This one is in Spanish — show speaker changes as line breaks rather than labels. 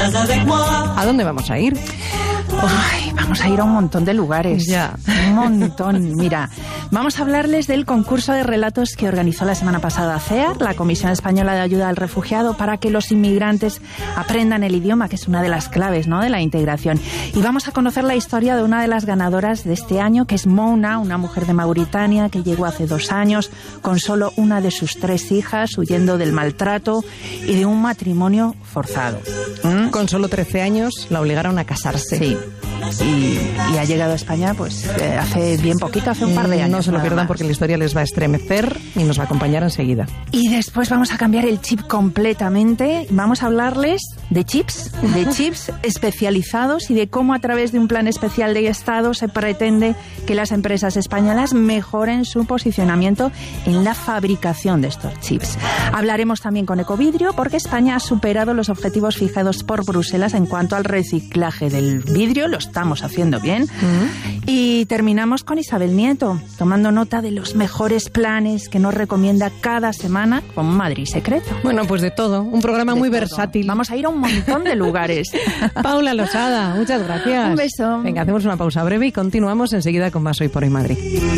¿A dónde vamos a ir?
Ay, vamos a ir a un montón de lugares.
Ya.
Un montón. Mira, vamos a hablarles del concurso de relatos que organizó la semana pasada CEAR, la Comisión Española de Ayuda al Refugiado, para que los inmigrantes aprendan el idioma, que es una de las claves, ¿no?, de la integración. Y vamos a conocer la historia de una de las ganadoras de este año, que es Mouna, una mujer de Mauritania que llegó hace 2 años con solo una de sus 3 hijas, huyendo del maltrato y de un matrimonio forzado.
Con solo 13 años la obligaron a casarse.
Sí. Y ha llegado a España pues hace bien poquito, hace un par de años.
No se lo pierdan
más,
porque la historia les va a estremecer y nos va a acompañar enseguida.
Y después vamos a cambiar el chip completamente. Vamos a hablarles de chips especializados y de cómo a través de un plan especial de Estado se pretende que las empresas españolas mejoren su posicionamiento en la fabricación de estos chips. Hablaremos también con Ecovidrio porque España ha superado los objetivos fijados por Bruselas en cuanto al reciclaje del vidrio. Lo estamos haciendo bien. Y terminamos con Isabel Nieto, tomando nota de los mejores planes que nos recomienda cada semana con Madrid Secreto.
Bueno, pues de todo. Un programa muy
todo.
Versátil.
Vamos a ir a un montón de lugares.
Paula Losada, muchas gracias.
Un beso.
Venga, hacemos una pausa breve y continuamos enseguida con Más Hoy por Hoy Madrid.